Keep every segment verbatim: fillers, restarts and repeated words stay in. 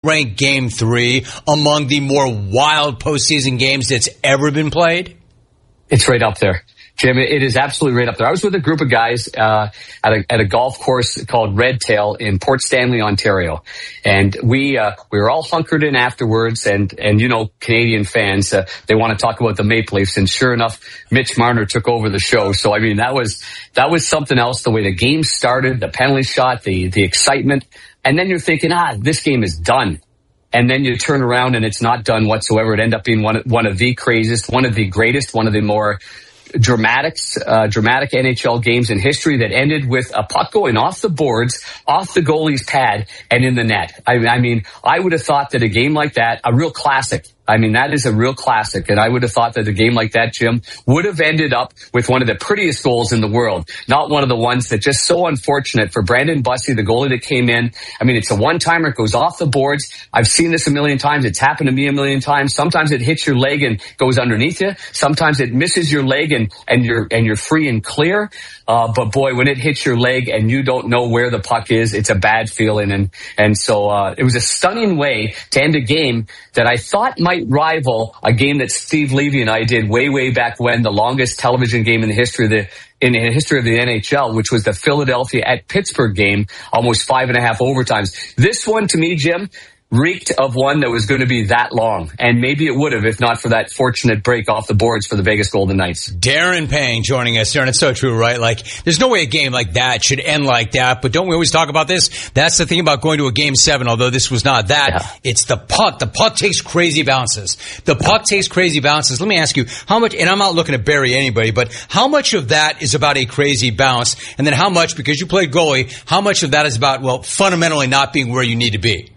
rank Game three among the more wild postseason games that's ever been played? It's right up there, Jim. It is absolutely right up there. I was with a group of guys uh, at a at a golf course called Red Tail in Port Stanley, Ontario, and we uh, we were all hunkered in afterwards. And and you know, Canadian fans, uh, they want to talk about the Maple Leafs, and sure enough, Mitch Marner took over the show. So I mean, that was that was something else. The way the game started, the penalty shot, the the excitement, and then you're thinking, ah, this game is done. And then you turn around and it's not done whatsoever. It ended up being one, one of the craziest, one of the greatest, one of the more dramatics, uh, dramatic N H L games in history that ended with a puck going off the boards, off the goalie's pad, and in the net. I, I mean, I would have thought that a game like that, a real classic, I mean, that is a real classic. And I would have thought that a game like that, Jim, would have ended up with one of the prettiest goals in the world. Not one of the ones that just so unfortunate for Brandon Bussi, the goalie that came in. I mean, it's a one-timer. It goes off the boards. I've seen this a million times. It's happened to me a million times. Sometimes it hits your leg and goes underneath you. Sometimes it misses your leg and, and you're, and you're free and clear. Uh, but boy, when it hits your leg and you don't know where the puck is, it's a bad feeling. And, and so, uh, it was a stunning way to end a game that I thought might rival a game that Steve Levy and I did way, way back when, the longest television game in the history of the in the history of the N H L, which was the Philadelphia at Pittsburgh game, almost five and a half overtimes. This one, to me, Jim, reeked of one that was going to be that long. And maybe it would have if not for that fortunate break off the boards for the Vegas Golden Knights. Darren Pang joining us here, and it's so true, right? Like, there's no way a game like that should end like that. But don't we always talk about this? That's the thing about going to a game seven, although this was not that. Yeah. It's the puck. The puck takes crazy bounces. The puck takes crazy bounces. Let me ask you, how much, and I'm not looking to bury anybody, but how much of that is about a crazy bounce? And then how much, because you played goalie, how much of that is about, well, fundamentally not being where you need to be?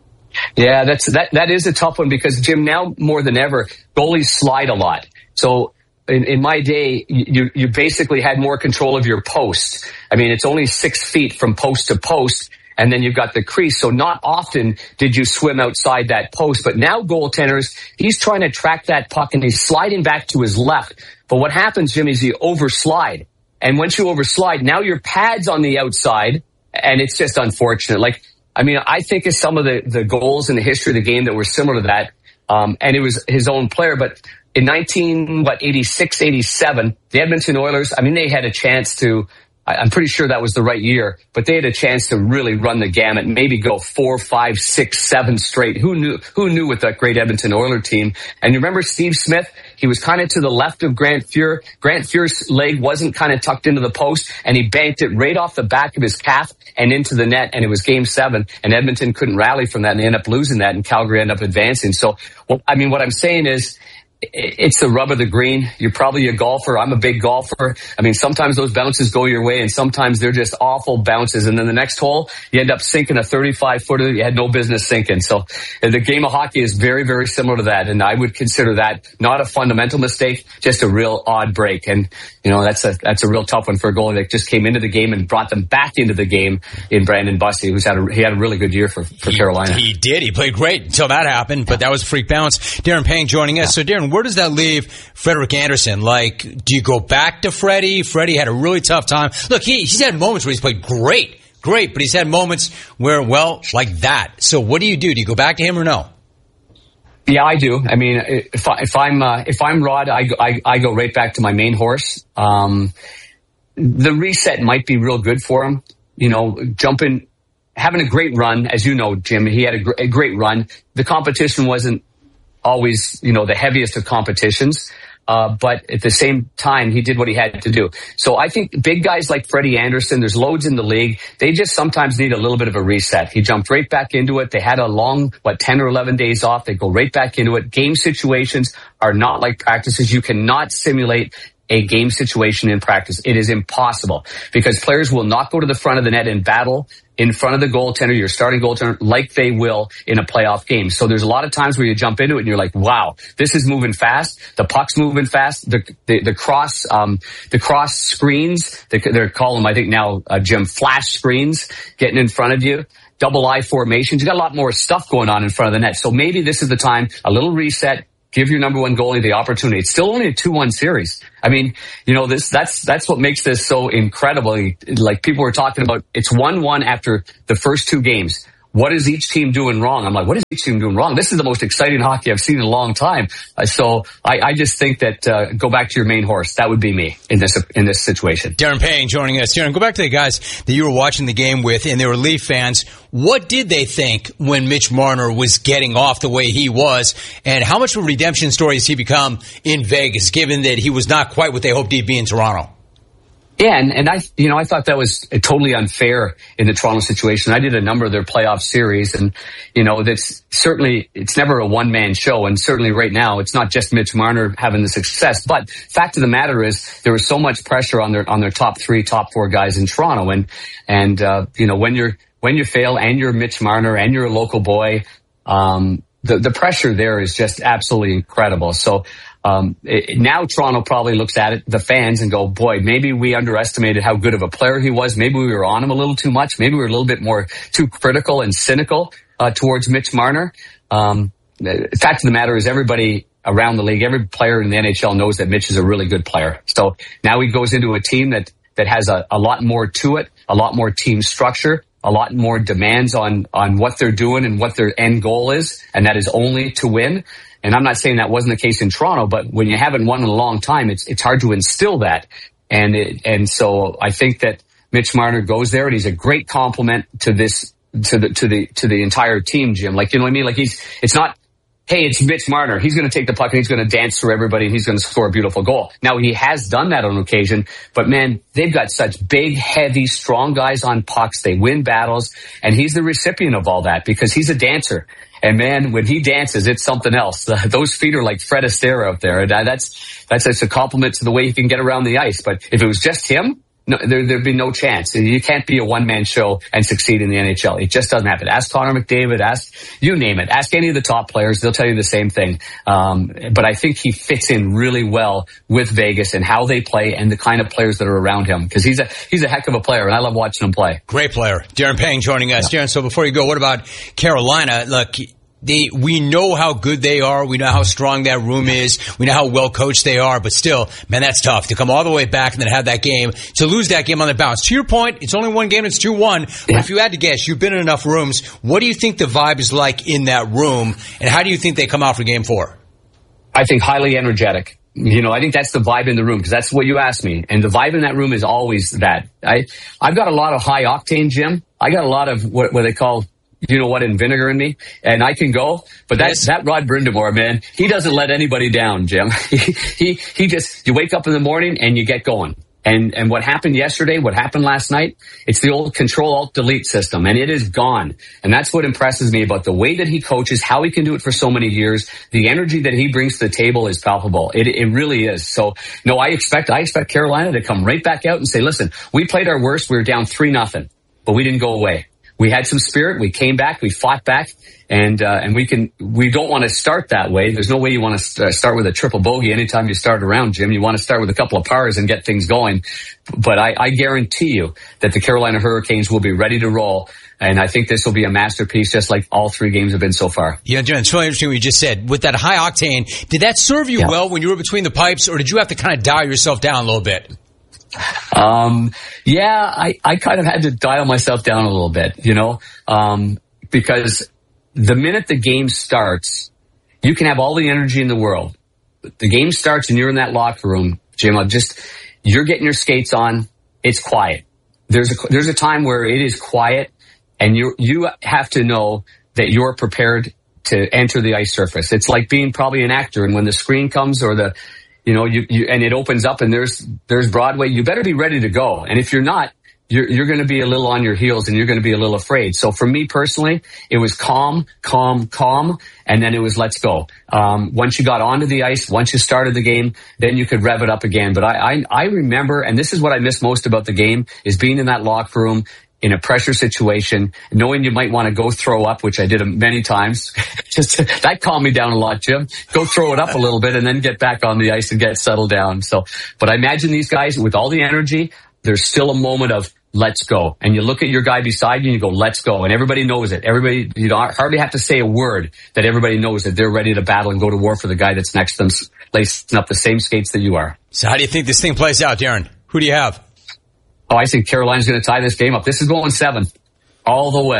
Yeah, that's that. That is a tough one because, Jim, now more than ever, goalies slide a lot. So in, in my day, you you basically had more control of your post. I mean, it's only six feet from post to post, and then you've got the crease. So not often did you swim outside that post. But now goaltenders, he's trying to track that puck, and he's sliding back to his left. But what happens, Jim, is you overslide. And once you overslide, now your pad's on the outside, and it's just unfortunate. Like, I mean, I think of some of the, the goals in the history of the game that were similar to that. Um, and it was his own player. But in nineteen, what, eighty-six, eighty-seven, the Edmonton Oilers, I mean, they had a chance to, I'm pretty sure that was the right year, but they had a chance to really run the gamut, maybe go four, five, six, seven straight. Who knew, who knew with that great Edmonton Oilers team? And you remember Steve Smith? He was kind of to the left of Grant Fuhr. Grant Fuhr's leg wasn't kind of tucked into the post, and he banked it right off the back of his calf and into the net, and it was game seven, and Edmonton couldn't rally from that, and they ended up losing that, and Calgary ended up advancing. So, well, I mean, what I'm saying is, it's the rub of the green. You're probably a golfer. I'm a big golfer. I mean, sometimes those bounces go your way, and sometimes they're just awful bounces. And then the next hole, you end up sinking a thirty-five footer that you had no business sinking. So the game of hockey is very, very similar to that. And I would consider that not a fundamental mistake, just a real odd break. And, you know, that's a, that's a real tough one for a goalie that just came into the game and brought them back into the game in Brandon Bussi, who's had a, he had a really good year for, for he, Carolina. He did. He played great until that happened, but that was a freak bounce. Darren Pang joining us. So Darren, where does that leave Frederik Andersen? Like, do you go back to Freddie? Freddie had a really tough time. Look, he, he's had moments where he's played great, great, but he's had moments where, well, like that. So what do you do? Do you go back to him or no? Yeah, I do. I mean, if, I, if I'm uh, if I'm Rod, I, I I go right back to my main horse. Um, the reset might be real good for him. You know, jumping, having a great run, as you know, Jim. He had a, gr- a great run. The competition wasn't always, you know, the heaviest of competitions. Uh, but at the same time, he did what he had to do. So I think big guys like Freddie Andersen, there's loads in the league. They just sometimes need a little bit of a reset. He jumped right back into it. They had a long, what, ten or eleven days off. They go right back into it. Game situations are not like practices. You cannot simulate a game situation in practice. It is impossible because players will not go to the front of the net and battle in front of the goaltender, your starting goaltender, like they will in a playoff game. So there's a lot of times where you jump into it and you're like, wow, this is moving fast. The puck's moving fast. The the, the cross um the cross screens, they, they're calling them, I think now, uh, Jim, flash screens getting in front of you. Double I formations. You got a lot more stuff going on in front of the net. So maybe this is the time, a little reset. Give your number one goalie the opportunity. It's still only a two one series. I mean, you know, this, that's, that's what makes this so incredible. Like people were talking about, it's one one after the first two games. what is each team doing wrong? I'm like, what is each team doing wrong? This is the most exciting hockey I've seen in a long time. Uh, so I, I just think that uh, go back to your main horse. That would be me in this in this situation. Darren Payne joining us. Darren, go back to the guys that you were watching the game with, and they were Leaf fans. What did they think when Mitch Marner was getting off the way he was, and how much of a redemption story has he become in Vegas, given that he was not quite what they hoped he'd be in Toronto? Yeah, and, and I, you know, I thought that was totally unfair in the Toronto situation. I did a number of their playoff series, and, you know, that's certainly, it's never a one-man show, and certainly right now, it's not just Mitch Marner having the success, but fact of the matter is, there was so much pressure on their, on their top three, top four guys in Toronto, and, and, uh, you know, when you're, when you fail, and you're Mitch Marner, and you're a local boy, um, the, the pressure there is just absolutely incredible. So, Um, it, now Toronto probably looks at it, the fans, and go, boy, maybe we underestimated how good of a player he was. Maybe we were on him a little too much. Maybe we were a little bit more too critical and cynical uh, towards Mitch Marner. Um, the fact of the matter is everybody around the league, every player in the N H L knows that Mitch is a really good player. So now he goes into a team that, that has a, a lot more to it, a lot more team structure, a lot more demands on, on what they're doing and what their end goal is, and that is only to win. And I'm not saying that wasn't the case in Toronto, but when you haven't won in a long time, it's it's hard to instill that. And it, and so I think that Mitch Marner goes there, and he's a great compliment to this to the to the to the entire team, Jim. Like, you know what I mean? Like, he's it's not, hey, it's Mitch Marner. He's going to take the puck and he's going to dance through everybody and he's going to score a beautiful goal. Now, he has done that on occasion, but man, they've got such big, heavy, strong guys on pucks. They win battles, and he's the recipient of all that because he's a dancer. And man, when he dances, it's something else. Those feet are like Fred Astaire out there. And that's, that's just a compliment to the way he can get around the ice. But if it was just him, no, there, there'd be no chance. You can't be a one-man show and succeed in the N H L. It just doesn't happen. Ask Connor McDavid, ask, you name it. Ask any of the top players. They'll tell you the same thing. Um, but I think he fits in really well with Vegas and how they play and the kind of players that are around him. Because he's a, he's a heck of a player, and I love watching him play. Great player. Darren Payne joining us. Yeah. Darren, so before you go, what about Carolina? Look, They, we know how good they are. We know how strong that room is. We know how well coached they are. But still, man, that's tough to come all the way back and then have that game, to lose that game on the bounce. To your point, it's only one game. It's two one. But yeah. If you had to guess, you've been in enough rooms. What do you think the vibe is like in that room? And how do you think they come out for game four? I think highly energetic. You know, I think that's the vibe in the room, because that's what you asked me. And the vibe in that room is always that. I, I've got a lot of high octane, Jim. I got a lot of what, what they call, you know what, in vinegar in me, and I can go. But that, yes. that Rod Brindamore, man, he doesn't let anybody down, Jim. he, he, he just, you wake up in the morning and you get going. And, and what happened yesterday, what happened last night, it's the old control-alt-delete system, and it is gone. And that's what impresses me about the way that he coaches, how he can do it for so many years. The energy that he brings to the table is palpable. It, it really is. So, no, I expect, I expect Carolina to come right back out and say, listen, we played our worst. We were down three nothing, but we didn't go away. We had some spirit. We came back. We fought back, and uh, and we can. We don't want to start that way. There's no way you want to start with a triple bogey anytime you start around, Jim. You want to start with a couple of pars and get things going. But I, I guarantee you that the Carolina Hurricanes will be ready to roll. And I think this will be a masterpiece, just like all three games have been so far. Yeah, John, it's really interesting what you just said. With that high octane, did that serve you yeah. well when you were between the pipes, or did you have to kind of dial yourself down a little bit? Um, yeah, I, I kind of had to dial myself down a little bit, you know, um, because the minute the game starts, you can have all the energy in the world. The game starts and you're in that locker room, Jim, I'll just, you're getting your skates on. It's quiet. There's a, there's a time where it is quiet, and you, you have to know that you're prepared to enter the ice surface. It's like being probably an actor, and when the screen comes or the, You know, you, you, and it opens up and there's, there's Broadway. You better be ready to go. And if you're not, you're, you're going to be a little on your heels and you're going to be a little afraid. So for me personally, it was calm, calm, calm. And then it was, let's go. Um, once you got onto the ice, once you started the game, then you could rev it up again. But I, I, I remember, and this is what I miss most about the game, is being in that locker room in a pressure situation, knowing you might want to go throw up, which I did many times. Just that calmed me down a lot, Jim. Go throw it up a little bit and then get back on the ice and get settled down. So, but I imagine these guys with all the energy, there's still a moment of let's go. And you look at your guy beside you and you go, let's go. And everybody knows it. Everybody, you don't hardly have to say a word that everybody knows that they're ready to battle and go to war for the guy that's next to them, lacing up the same skates that you are. So how do you think this thing plays out, Darren? Who do you have? Oh, I think Carolina's going to tie this game up. This is going seven all the way.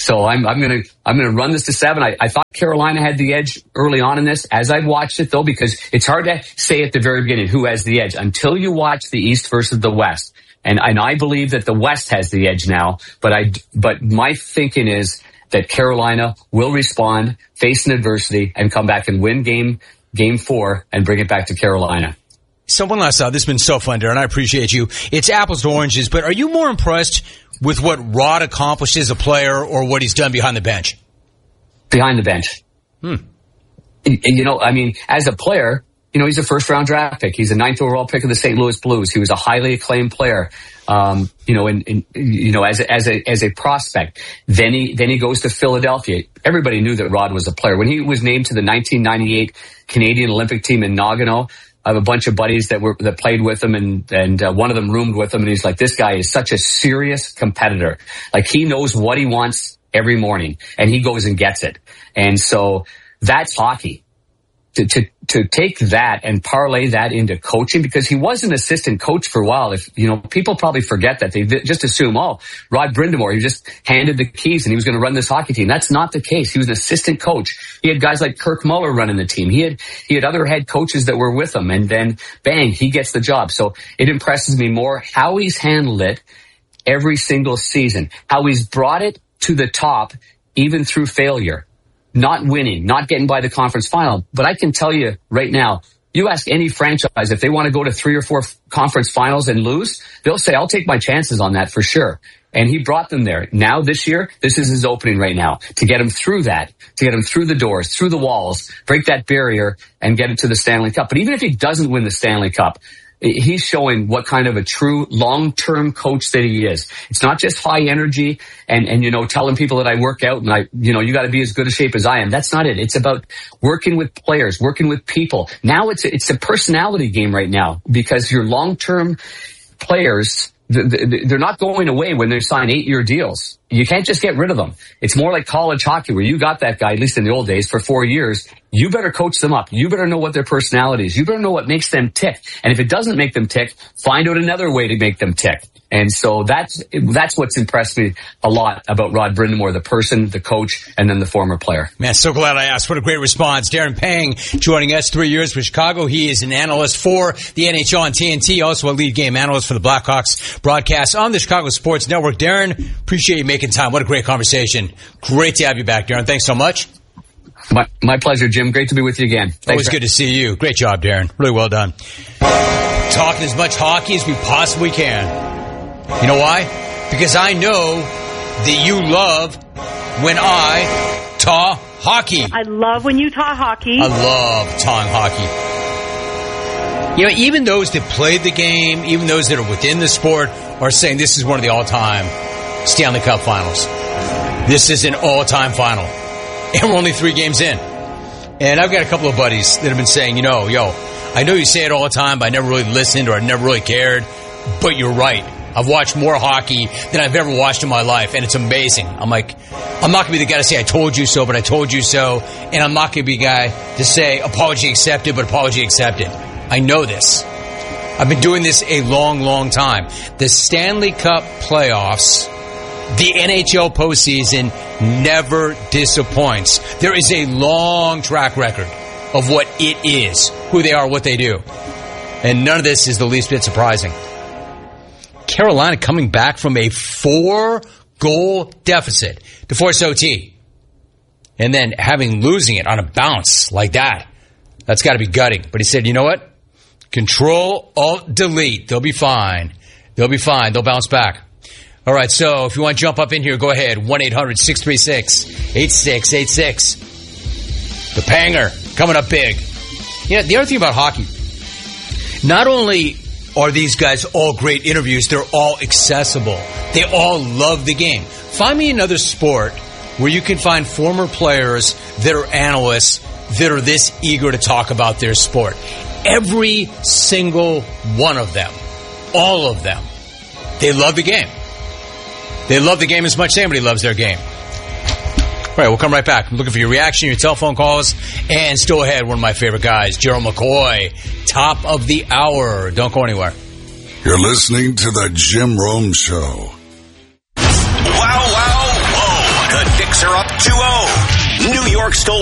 So I'm, I'm going to, I'm going to run this to seven. I, I thought Carolina had the edge early on in this as I watched it though, because it's hard to say at the very beginning who has the edge until you watch the East versus the West. And, and I believe that the West has the edge now, but I, but my thinking is that Carolina will respond, face an adversity, and come back and win game, game four and bring it back to Carolina. So one last thought. This has been so fun, Darren. I appreciate you. It's apples to oranges, but are you more impressed with what Rod accomplished as a player or what he's done behind the bench? Behind the bench. Hmm. And, and, you know, I mean, as a player, you know, he's a first round draft pick. He's a ninth overall pick of the Saint Louis Blues. He was a highly acclaimed player, um, you know, and, and you know, as a, as a, as a prospect. Then he, then he goes to Philadelphia. Everybody knew that Rod was a player. When he was named to the nineteen ninety-eight Canadian Olympic team in Nagano, I have a bunch of buddies that were, that played with him, and, and uh, one of them roomed with him, and he's like, this guy is such a serious competitor. Like, he knows what he wants every morning, and he goes and gets it. And so that's hockey. To, to, to take that and parlay that into coaching, because he was an assistant coach for a while. If, you know, people probably forget that. They just assume, oh, Rod Brind'Amour, he just handed the keys and he was going to run this hockey team. That's not the case. He was an assistant coach. He had guys like Kirk Muller running the team. He had, he had other head coaches that were with him, and then bang, he gets the job. So it impresses me more how he's handled it every single season, how he's brought it to the top, even through failure. Not winning, not getting by the conference final. But I can tell you right now, you ask any franchise if they want to go to three or four conference finals and lose, they'll say, I'll take my chances on that for sure. And he brought them there. Now this year, this is his opening right now to get him through that, to get him through the doors, through the walls, break that barrier and get it to the Stanley Cup. But even if he doesn't win the Stanley Cup, he's showing what kind of a true long-term coach that he is. It's not just high energy and, and, you know, telling people that I work out and I, you know, you got to be as good a shape as I am. That's not it. It's about working with players, working with people. Now it's a, it's a personality game right now, because your long-term players, they're not going away when they sign eight-year deals. You can't just get rid of them. It's more like college hockey, where you got that guy, at least in the old days, for four years. You better coach them up. You better know what their personality is. You better know what makes them tick. And if it doesn't make them tick, find out another way to make them tick. And so that's that's what's impressed me a lot about Rod Brind'Amour, the person, the coach, and then the former player. Man, so glad I asked. What a great response. Darren Pang joining us, three years with Chicago. He is an analyst for the N H L and T N T, also a lead game analyst for the Blackhawks broadcast on the Chicago Sports Network. Darren, appreciate you making time. What a great conversation. Great to have you back, Darren. Thanks so much. My, my pleasure, Jim. Great to be with you again. Thanks. Always good to see you. Great job, Darren. Really well done. Talking as much hockey as we possibly can. You know why? Because I know that you love when I talk hockey. I love when you talk hockey. I love talking hockey. You know, even those that played the game, even those that are within the sport, are saying this is one of the all-time Stanley Cup finals. This is an all-time final. And we're only three games in. And I've got a couple of buddies that have been saying, you know, yo, I know you say it all the time, but I never really listened or I never really cared. But you're right. I've watched more hockey than I've ever watched in my life, and it's amazing. I'm like, I'm not going to be the guy to say I told you so, but I told you so. And I'm not going to be the guy to say apology accepted, but apology accepted. I know this. I've been doing this a long, long time. The Stanley Cup playoffs, the N H L postseason never disappoints. There is a long track record of what it is, who they are, what they do. And none of this is the least bit surprising. Carolina coming back from a four-goal deficit to force O T. And then having losing it on a bounce like that. That's got to be gutting. But he said, you know what? Control, Alt, Delete. They'll be fine. They'll be fine. They'll bounce back. All right, so if you want to jump up in here, go ahead. one eight hundred six three six eight six eight six. The Panger coming up big. You know, the other thing about hockey, not only are these guys all great interviews, they're all accessible. They all love the game. Find me another sport where you can find former players that are analysts that are this eager to talk about their sport. Every single one of them, all of them, they love the game. They love the game as much as anybody loves their game. All right, we'll come right back. I'm looking for your reaction, your telephone calls, and still ahead, one of my favorite guys, Gerald McCoy, top of the hour. Don't go anywhere. You're listening to the Jim Rome Show. Wow, wow, whoa. The Hawks are up two oh. New York stole